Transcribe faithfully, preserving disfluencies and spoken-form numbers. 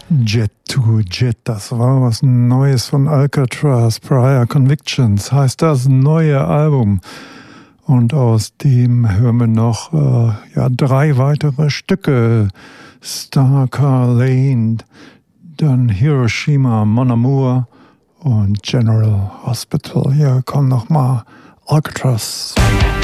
Jet to Jet, das war was Neues von Alcatraz. Prior Convictions heißt das neue Album. Und aus dem hören wir noch äh, ja, drei weitere Stücke. Star Car Lane, dann Hiroshima, Mon Amour und General Hospital. Hier kommt nochmal Alcatraz.